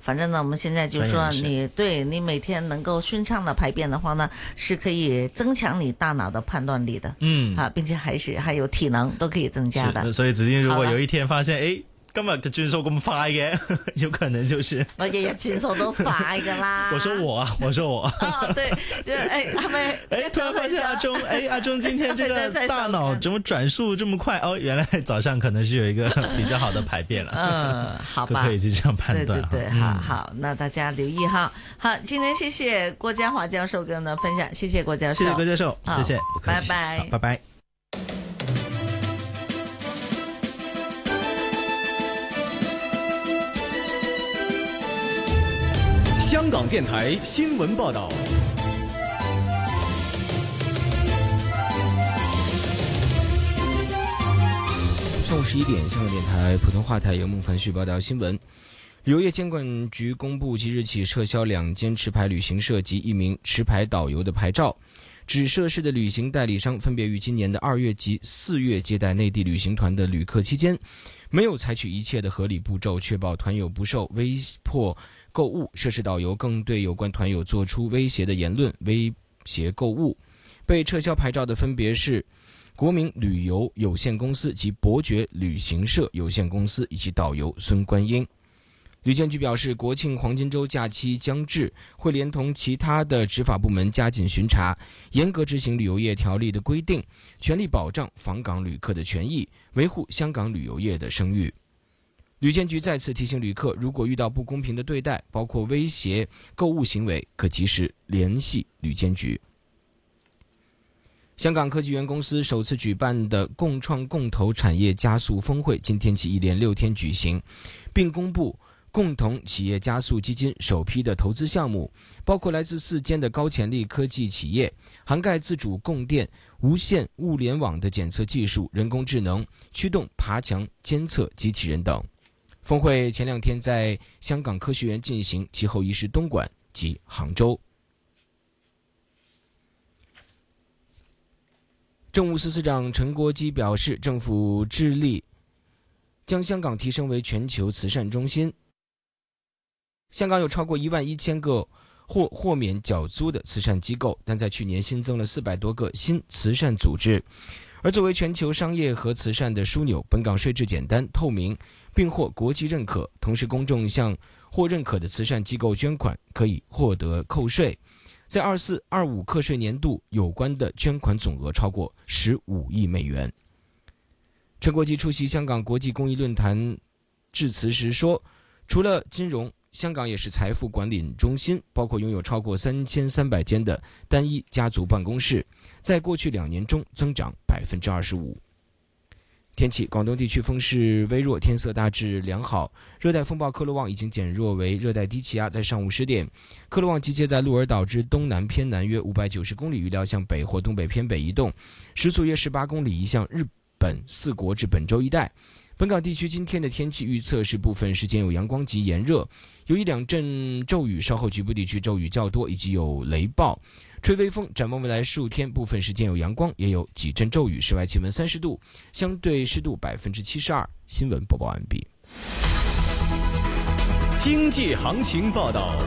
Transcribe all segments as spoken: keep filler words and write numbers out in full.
反正呢，我们现在就说你对你每天能够顺畅的排便的话呢，是可以增强你大脑的判断力的，嗯，啊，并且还是还有体能都可以增加的。 所以子矜如果有一天發現，誒今日嘅轉數咁快嘅，有可能就是我日日轉數都快噶啦。 我說我啊，我說我。 哦，對，誒，係咪？ 誒，突然發現阿中，誒，阿中今天這個大腦怎麼轉數這麼快？哦，原來早上可能是有一個比較好的排便了。 嗯，好吧， 可以就這樣判斷。 對對對，好好，那大家留意哈。好，今天謝謝郭家華教授跟我們分享，謝謝郭教授， 謝謝郭教授，謝謝， 拜拜， 拜拜。 香港電台新聞報道。 上午十一點，香港電台普通話台由孟凡旭報道新聞。旅遊業監管局公布，即日起撤銷兩間持牌旅行社及一名持牌導遊的牌照，只涉事的旅行代理商分別於今年的二月及四月接待內地旅行團的旅客期間，沒有採取一切的合理步驟，確保團友不受威迫購物，涉事導遊更對有關團友做出威脅的言論，威脅購物。被撤銷牌照的分別是國民旅遊有限公司及伯爵旅行社有限公司以及導遊孫觀英。旅監局表示，國慶黃金週假期將至，會連同其他的執法部門加緊巡查，嚴格執行旅遊業條例的規定，全力保障訪港旅客的權益，維護香港旅遊業的聲譽。旅監局再次提醒旅客，如果遇到不公平的對待，包括威脅購物行為，可及時聯繫旅監局。香港科技園公司首次舉辦的共創共投產業加速峰會，今天起一連六天舉行，並公布共同企業加速基金首批的投資項目，包括來自四間的高潛力科技企業，涵蓋自主供電、無線物聯網的檢測技術、人工智能、驅動爬牆監測機器人等。峰會前兩天在香港科學園進行，其後移師東莞及杭州。政務司司長陳國基表示，政府致力將香港提升為全球慈善中心。香港有超過一萬一千個或豁免繳租的慈善機構，但在去年新增了四百多個新慈善組織。而作為全球商業和慈善的樞紐，本港稅制簡單透明，並獲國際認可，同時公眾向獲認可的慈善機構捐款可以獲得扣稅。在二四二五課稅年度，有關的捐款總額超過十五億美元。陳國基出席香港國際公益論壇致辭時說，除了金融，香港也是財富管理中心，包括擁有超過三千三百間的單一家族辦公室，在過去兩年中增長百分之二十五。天氣，廣東地區風勢微弱，天色大致良好。熱帶風暴克洛旺已經減弱為熱帶低氣壓，在上午十點，克洛旺集結在鹿兒島之東南偏南約五百九十公里，預料向北或東北偏北移動，時速約十八公里，移向日本四國至本州一帶。本港地區今天的天氣預測是部分時間有陽光及炎熱，有一兩陣驟雨，稍後局部地區驟雨較多，以及有雷暴，吹微風。展望未來數天，部分時間有陽光，也有幾陣驟雨。室外氣溫三十度，相對濕度百分之七十二。新聞播報完畢。 經濟行情報道。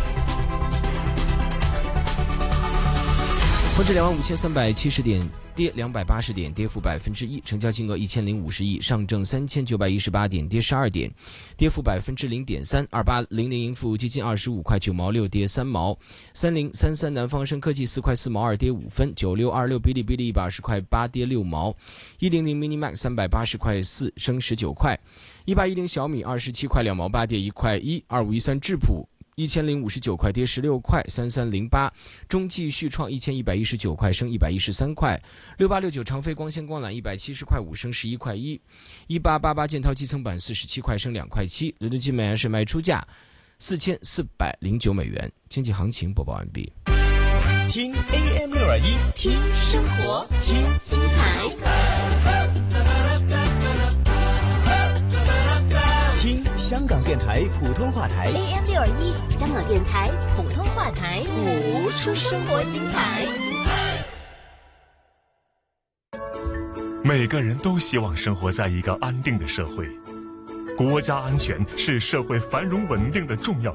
沪指兩萬五千三百七十點，跌兩百八十點，跌幅百分之一，成交金額一千零五十億。上證三千九百一十八點，跌十二點，跌幅百分之零點三。二八零零盈富基金二十五塊九毛六，跌三毛。三零三三南方生科技四塊四毛二，跌五分。九六二六嗶哩嗶哩一百二十塊八，跌六毛。一零零 Minimax 三百八十塊四，升十九塊。一八一零小米二十七塊兩毛八，跌一塊一。二五一三智普一千零五十九塊，跌十六塊。三三零八中繼續創一千一百一十九塊，升一百一十三塊。六八六九長飛光纖光纜一百七十塊五，升十一塊一。一八八八建滔基層板四十七塊，升兩塊七。倫敦金每安士賣出價四千四百零九美元。經濟行情播報完畢。 聽 A M 六二一， 聽生活，聽精彩。 聽香港電台普通話台 A M 六二一，香港電台普通話台，播出生活精彩。 每個人都希望生活在一個安定的社會，國家安全是社會繁榮穩定的重要